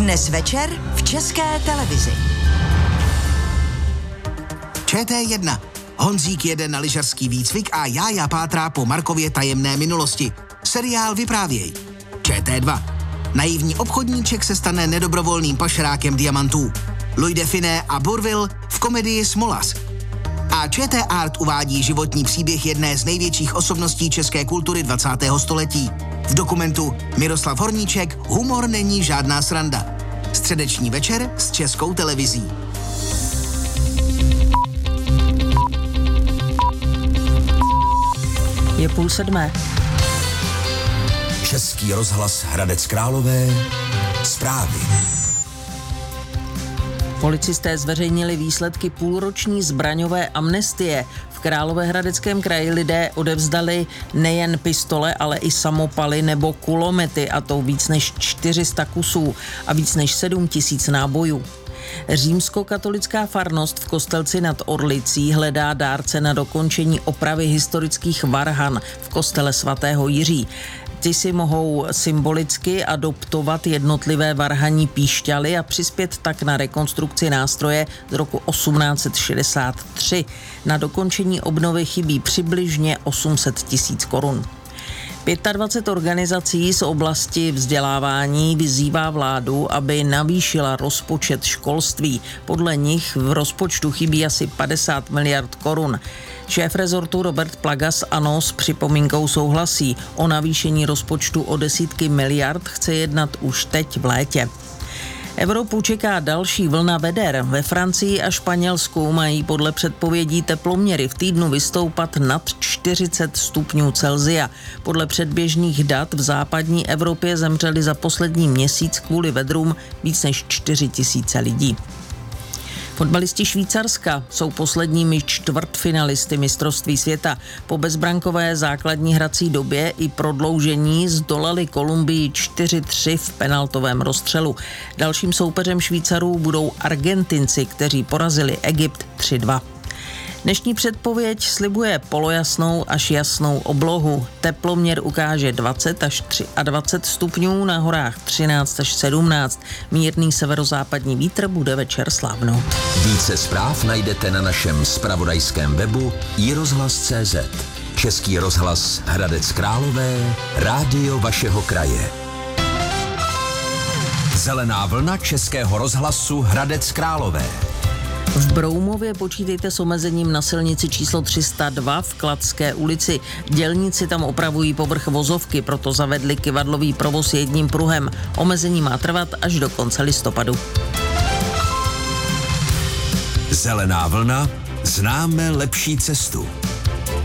Dnes večer v České televizi. ČT1. Honzík jede na lyžařský výcvik a Jája pátrá po Markově tajemné minulosti. Seriál Vyprávěj. ČT2. Naivní obchodníček se stane nedobrovolným pašerákem diamantů. Louis de Funès a Bourvil v komedii Smolas. A ČT Art uvádí životní příběh jedné z největších osobností české kultury 20. století. V dokumentu Miroslav Horníček Humor není žádná sranda. Středeční večer s Českou televizí. Je 6:30. Český rozhlas Hradec Králové. Zprávy. Policisté zveřejnili výsledky půlroční zbraňové amnestie. V Královéhradeckém kraji lidé odevzdali nejen pistole, ale i samopaly nebo kulomety, a to víc než 400 kusů a víc než 7 000 nábojů. Římskokatolická farnost v Kostelci nad Orlicí hledá dárce na dokončení opravy historických varhan v kostele svatého Jiří. Ti si mohou symbolicky adoptovat jednotlivé varhanní píšťaly a přispět tak na rekonstrukci nástroje z roku 1863. Na dokončení obnovy chybí přibližně 800 000 korun. 25 organizací z oblasti vzdělávání vyzývá vládu, aby navýšila rozpočet školství. Podle nich v rozpočtu chybí asi 50 miliard korun. Šéf rezortu Robert Plaga z ANO s připomínkou souhlasí. O navýšení rozpočtu o desítky miliard chce jednat už teď v létě. Evropu čeká další vlna veder. Ve Francii a Španělsku mají podle předpovědí teploměry v týdnu vystoupat nad 40 stupňů Celsia. Podle předběžných dat v západní Evropě zemřeli za poslední měsíc kvůli vedrům víc než 4 000 lidí. Fotbalisti Švýcarska jsou posledními čtvrtfinalisty mistrovství světa. Po bezbrankové základní hrací době i prodloužení zdolali Kolumbii 4-3 v penaltovém rozstřelu. Dalším soupeřem Švýcarů budou Argentinci, kteří porazili Egypt 3-2. Dnešní předpověď slibuje polojasnou až jasnou oblohu. Teploměr ukáže 20 až 23 stupňů, na horách 13 až 17. Mírný severozápadní vítr bude večer slávnout. Více zpráv najdete na našem zpravodajském webu iRozhlas.cz. Český rozhlas Hradec Králové, rádio vašeho kraje. Zelená vlna Českého rozhlasu Hradec Králové. V Broumově počítejte s omezením na silnici číslo 302 v Kladské ulici. Dělníci tam opravují povrch vozovky, proto zavedli kyvadlový provoz jedním pruhem. Omezení má trvat až do konce listopadu. Zelená vlna, známe lepší cestu.